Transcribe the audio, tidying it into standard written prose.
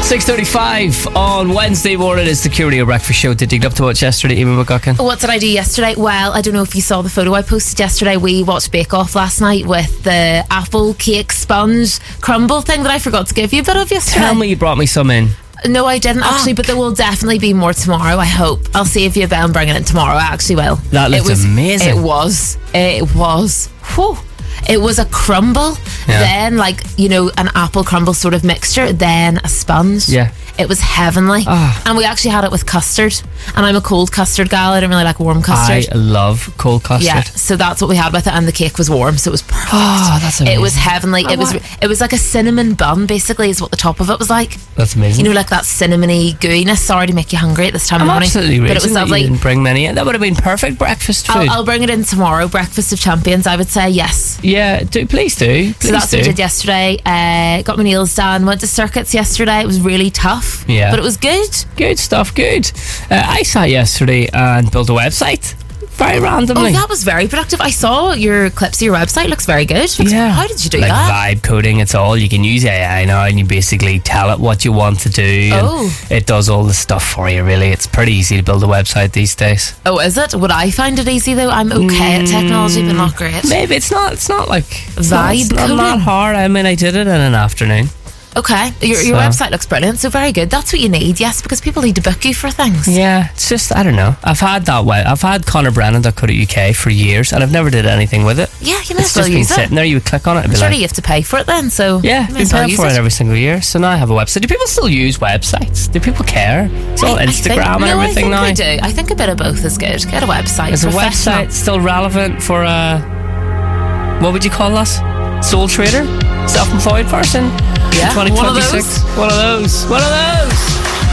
6:35 on Wednesday morning is the Curio Breakfast Show. Did you get up to watch yesterday, Eamon McGuckin? What did I do yesterday? Well, I don't know if you saw the photo I posted yesterday. We watched Bake Off last night with the apple cake sponge crumble thing that I forgot to give you a bit of yesterday. Tell me you brought me some in. No, I didn't actually, but there will definitely be more tomorrow, I hope. I'll save you a bit and bring it in tomorrow. I actually will. That looks amazing. It was. Whew. It was a crumble, then an apple crumble sort of mixture, then a sponge. Yeah. It was heavenly. And we actually had it with custard. And I'm a cold custard gal. I don't really like warm custard. I love cold custard. Yeah, so that's what we had with it, and the cake was warm, so it was perfect. Oh, that's amazing. It was heavenly. It was like a cinnamon bun, basically, is what the top of it was like. That's amazing. You know, like that cinnamony gooiness. Sorry to make you hungry at this time of morning. Absolutely, but it was lovely. You didn't bring many in. That would have been perfect breakfast food. I'll bring it in tomorrow. Breakfast of champions, I would say, yes. Yeah, please do. So that's what I did yesterday. Got my nails done. Went to circuits yesterday. It was really tough. Yeah. But it was good. Good stuff, good. I sat yesterday and built a website. Very randomly. Oh, that was very productive. I saw your clips of your website. Looks very good. How did you do that? Vibe coding, it's all. You can use AI now and you basically tell it what you want to do. And it does all the stuff for you, really. It's pretty easy to build a website these days. Oh, is it? Would I find it easy, though? I'm okay at technology, but not great. Maybe it's not like vibe coding. Not hard. I mean, I did it in an afternoon. Okay, your website looks brilliant, so very good. That's what you need, yes, because people need to book you for things. Yeah, it's just, I don't know. I've had ConnorBrennan.co.uk for years, and I've never did anything with it. Yeah, you may as well use it. It's just been sitting there, you would click on it and be surely you have to pay for it then, so yeah, you pay for it every single year. So now I have a website. Do people still use websites? Do people care? It's all Instagram and everything now. I think they do. I think a bit of both is good. Get a website. Is a website still relevant for what would you call us? Sole trader? Self-employed person? Yeah, 2026. One of those.